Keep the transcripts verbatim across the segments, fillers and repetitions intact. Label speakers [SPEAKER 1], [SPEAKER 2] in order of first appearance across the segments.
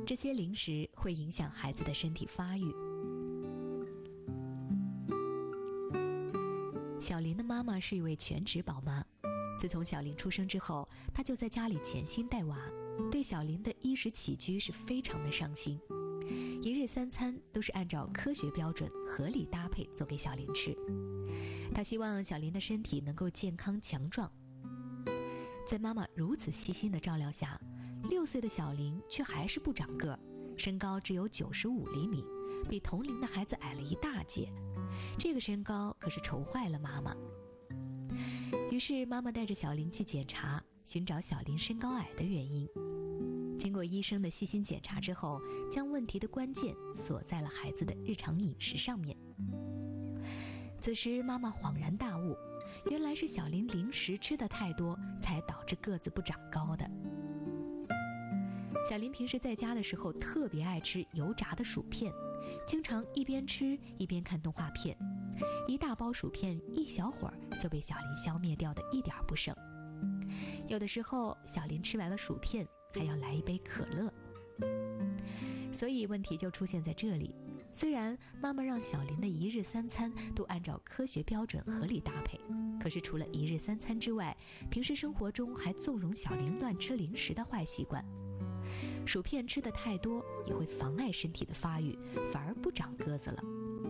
[SPEAKER 1] 这些零食会影响孩子的身体发育。小林的妈妈是一位全职宝妈，自从小林出生之后，她就在家里潜心带娃，对小林的衣食起居是非常的上心，一日三餐都是按照科学标准合理搭配做给小林吃。她希望小林的身体能够健康强壮。在妈妈如此细心的照料下，六岁的小林却还是不长个儿，身高只有九十五厘米，比同龄的孩子矮了一大截。这个身高可是愁坏了妈妈。于是妈妈带着小林去检查，寻找小林身高矮的原因。经过医生的细心检查之后，将问题的关键锁在了孩子的日常饮食上面。此时妈妈恍然大悟，原来是小林零食吃的太多，才导致个子不长高的。小林平时在家的时候特别爱吃油炸的薯片，经常一边吃一边看动画片，一大包薯片一小会儿就被小林消灭掉的一点不剩。有的时候小林吃完了薯片还要来一杯可乐。所以问题就出现在这里，虽然妈妈让小林的一日三餐都按照科学标准合理搭配，可是除了一日三餐之外，平时生活中还纵容小林乱吃零食的坏习惯。薯片吃得太多也会妨碍身体的发育，反而不长个子了。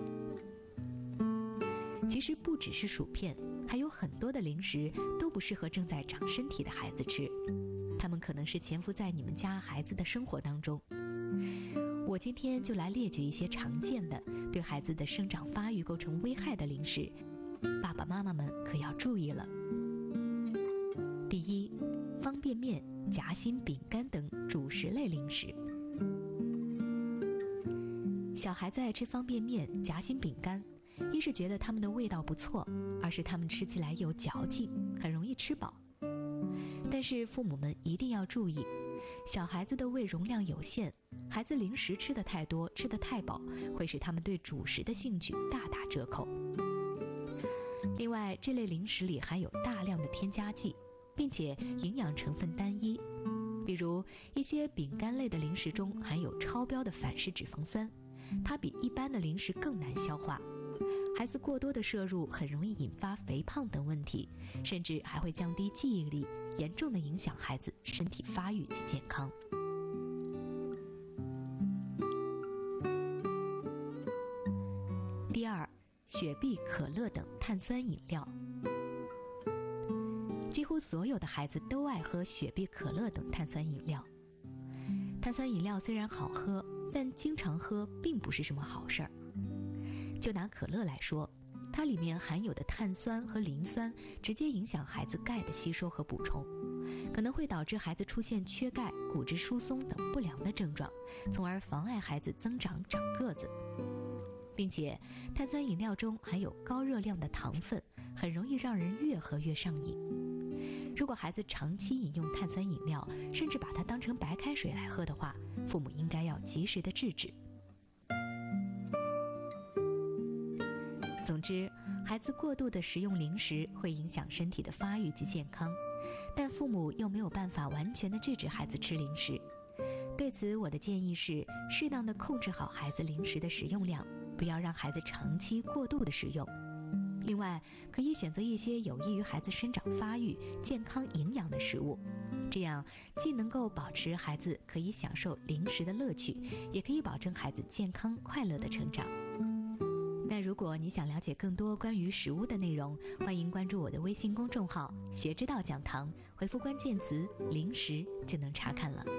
[SPEAKER 1] 其实不只是薯片，还有很多的零食都不适合正在长身体的孩子吃，它们可能是潜伏在你们家孩子的生活当中。我今天就来列举一些常见的对孩子的生长发育构成危害的零食，爸爸妈妈们可要注意了。第一，方便面、夹心饼干等主食类零食。小孩子爱吃方便面、夹心饼干，一是觉得它们的味道不错，二是它们吃起来有嚼劲，很容易吃饱。但是父母们一定要注意，小孩子的胃容量有限，孩子零食吃得太多、吃得太饱，会使他们对主食的兴趣大打折扣。另外，这类零食里含有大量的添加剂，并且营养成分单一，比如一些饼干类的零食中含有超标的反式脂肪酸，它比一般的零食更难消化。孩子过多的摄入很容易引发肥胖等问题，甚至还会降低记忆力，严重的影响孩子身体发育及健康。第二，雪碧、可乐等碳酸饮料。几乎所有的孩子都爱喝雪碧、可乐等碳酸饮料。碳酸饮料虽然好喝，但经常喝并不是什么好事儿。就拿可乐来说，它里面含有的碳酸和磷酸直接影响孩子钙的吸收和补充，可能会导致孩子出现缺钙、骨质疏松等不良的症状，从而妨碍孩子增长长个子。并且碳酸饮料中含有高热量的糖分，很容易让人越喝越上瘾。如果孩子长期饮用碳酸饮料，甚至把它当成白开水来喝的话，父母应该要及时的制止。总之，孩子过度的食用零食会影响身体的发育及健康，但父母又没有办法完全的制止孩子吃零食。对此，我的建议是适当的控制好孩子零食的食用量，不要让孩子长期过度的食用。另外，可以选择一些有益于孩子生长发育、健康营养的食物，这样既能够保持孩子可以享受零食的乐趣，也可以保证孩子健康快乐的成长。那如果你想了解更多关于食物的内容，欢迎关注我的微信公众号学之道讲堂，回复关键词零食就能查看了。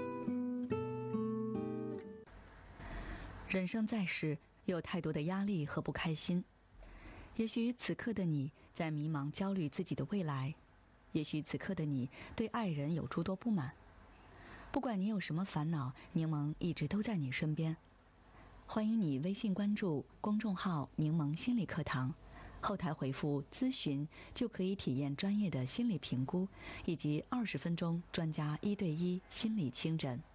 [SPEAKER 2] 人生在世，有太多的压力和不开心。也许此刻的你在迷茫焦虑自己的未来，也许此刻的你对爱人有诸多不满。不管你有什么烦恼，柠檬一直都在你身边。欢迎你微信关注公众号柠檬心理课堂，后台回复咨询就可以体验专业的心理评估，以及二十分钟专家一对一心理清诊。